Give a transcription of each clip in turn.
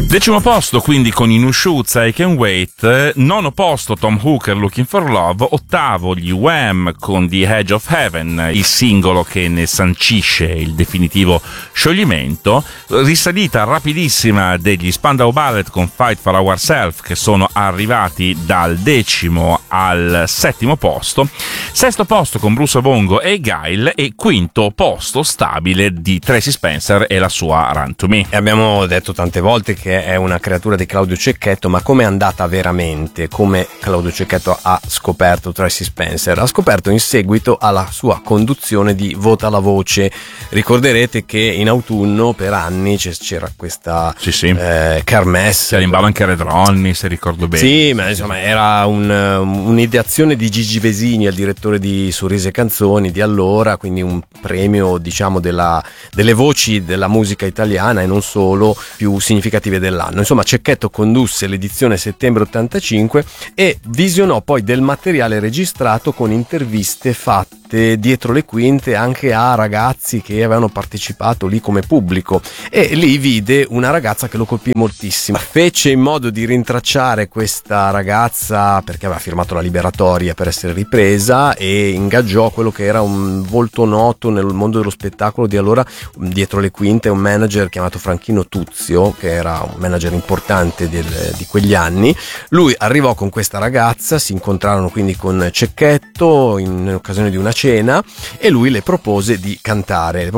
Decimo posto quindi con i New Shoots, I Can Wait. Nono posto Tom Hooker, Looking for Love. Ottavo gli Wham con The Edge of Heaven, il singolo che ne sancisce il definitivo scioglimento. Risalita rapidissima degli Spandau Ballet con Fight for Ourselves, che sono arrivati dal 10° al 7° posto. Sesto posto con Bruce Obongo e Guile, e quinto posto stabile di Tracy Spencer e la sua Run to Me. E abbiamo detto tante volte che è una creatura di Claudio Cecchetto, ma come è andata veramente? Come Claudio Cecchetto ha scoperto Tracy Spencer? Ha scoperto in seguito alla sua conduzione di Vota la Voce. Ricorderete che in autunno per anni c'era questa kermesse. Si arrivava anche Red Ronnie, se ricordo bene. Sì, ma insomma era un'ideazione di Gigi Vesini, il direttore di Sorrisi e Canzoni di allora, quindi un premio, diciamo, delle voci della musica italiana e non solo più significative dell'anno. Insomma, Cecchetto condusse l'edizione settembre 85 e visionò poi del materiale registrato con interviste fatte dietro le quinte anche a ragazzi che avevano partecipato lì come pubblico, e lì vide una ragazza che lo colpì moltissimo. Fece in modo di rintracciare questa ragazza perché aveva firmato la liberatoria per essere ripresa, e ingaggiò quello che era un volto noto nel mondo dello spettacolo di allora dietro le quinte, un manager chiamato Franchino Tuzio, che era un manager importante di quegli anni. Lui arrivò con questa ragazza, si incontrarono quindi con Cecchetto in occasione di una cena, e lui le propose di cantare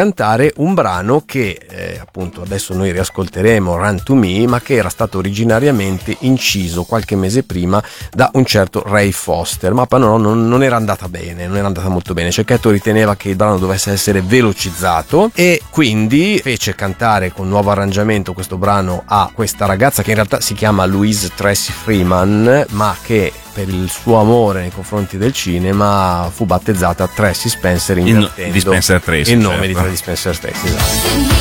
un brano che appunto adesso noi riascolteremo, Run to Me, ma che era stato originariamente inciso qualche mese prima da un certo Ray Foster, ma però non era andata molto bene. Cecchetto riteneva che il brano dovesse essere velocizzato e quindi fece cantare con nuovo arrangiamento questo brano a questa ragazza che in realtà si chiama Louise Tracy Freeman, ma che per il suo amore nei confronti del cinema fu battezzata Tracy Spencer, invertendo di Spencer Tracy, il nome certo. di Spencer Tracy, esatto.